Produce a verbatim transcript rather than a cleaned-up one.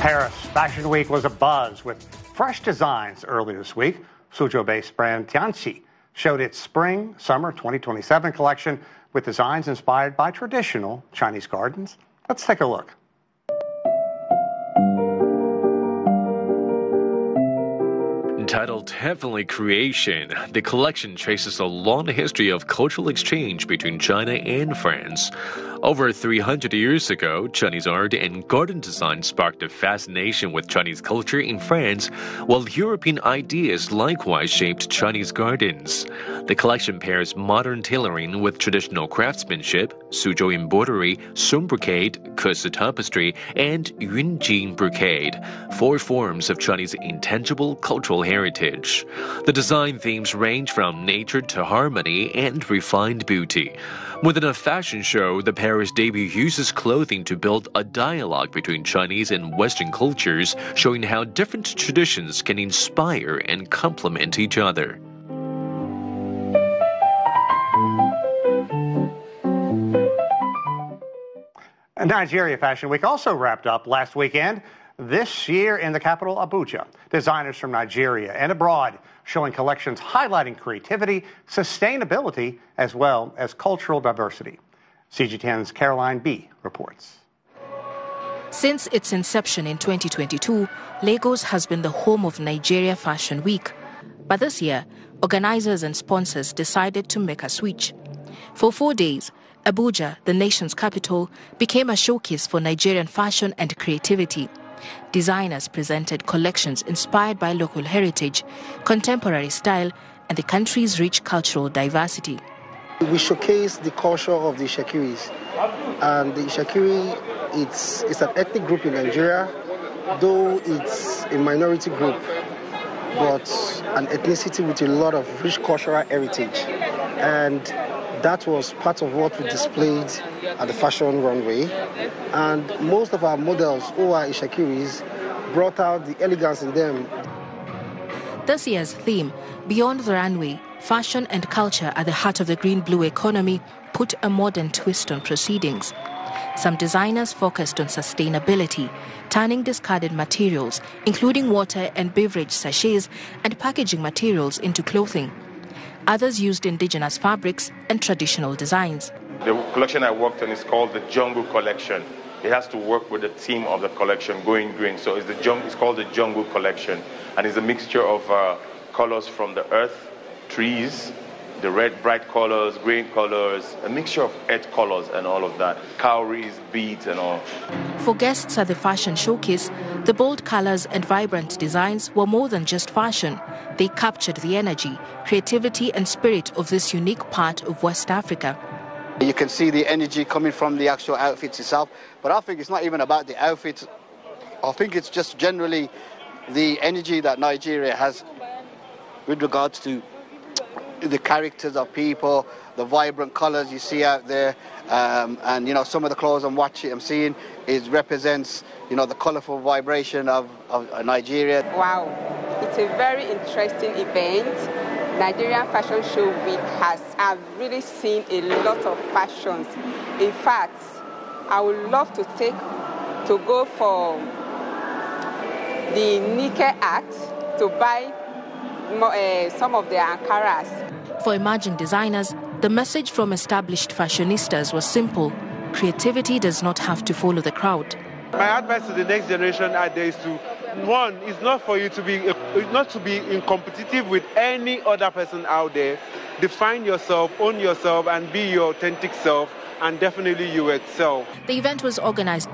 Paris Fashion Week was abuzz with fresh designs earlier this week. Suzhou-based brand Tianqi showed its Spring-Summer twenty twenty-seven collection with designs inspired by traditional Chinese gardens. Let's take a look. Titled Heavenly Creation, the collection traces a long history of cultural exchange between China and France. Over three hundred years ago, Chinese art and garden design sparked a fascination with Chinese culture in France, while European ideas likewise shaped Chinese gardens. The collection pairs modern tailoring with traditional craftsmanship, Suzhou embroidery, Song brocade, Kese tapestry, and Yunjing brocade, four forms of Chinese intangible cultural heritage. The design themes range from nature to harmony and refined beauty. More than a fashion show, the Paris debut uses clothing to build a dialogue between Chinese and Western cultures, showing how different traditions can inspire and complement each other. Nigeria Fashion Week also wrapped up last weekend. This year in the capital, Abuja, designers from Nigeria and abroad showing collections highlighting creativity, sustainability, as well as cultural diversity. C G ten's Caroline B. reports. Since its inception in twenty twenty-two, Lagos has been the home of Nigeria Fashion Week. But this year, organizers and sponsors decided to make a switch. For four days, Abuja, the nation's capital, became a showcase for Nigerian fashion and creativity. Designers presented collections inspired by local heritage, contemporary style, and the country's rich cultural diversity. We showcase the culture of the Ishakiris. And the Ishakiri, it's, it's an ethnic group in Nigeria, though it's a minority group, but an ethnicity with a lot of rich cultural heritage. And that was part of what we displayed at the fashion runway. And most of our models who are Ishakiris brought out the elegance in them. This year's theme, Beyond the Runway, Fashion and Culture at the Heart of the Green-Blue Economy, put a modern twist on proceedings. Some designers focused on sustainability, turning discarded materials, including water and beverage sachets, and packaging materials into clothing. Others used indigenous fabrics and traditional designs. The collection I worked on is called the Jungle Collection. It has to work with the theme of the collection, going green. So it's, the jung- it's called the Jungle Collection. And it's a mixture of uh, colors from the earth, trees, the red bright colors, green colors, a mixture of earth colors and all of that. Cowries, beads and all. For guests at the fashion showcase, the bold colors and vibrant designs were more than just fashion. They captured the energy, creativity and spirit of this unique part of West Africa. You can see the energy coming from the actual outfits itself, but I think it's not even about the outfits. I think it's just generally the energy that Nigeria has with regards to the characters of people, the vibrant colors you see out there, um, and you know some of the clothes I'm watching, I'm seeing, is represents you know the colorful vibration of, of Nigeria. Wow, it's a very interesting event. Nigerian Fashion Show Week has I've really seen a lot of fashions. In fact, I would love to take to go for the Nike Act to buy uh, some of the Ankaras. For emerging designers, the message from established fashionistas was simple: creativity does not have to follow the crowd. My advice to the next generation out there is to, one, is not for you to be, not to be in competitive with any other person out there. Define yourself, own yourself, and be your authentic self, and definitely you excel. The event was organized